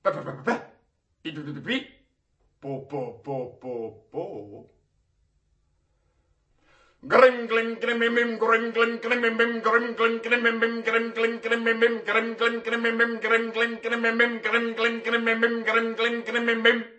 Grim glim grim grim glim grim grim grim glim grim grim glim grim grim grim glim grim grim glim grim grim grim grim glim grim grim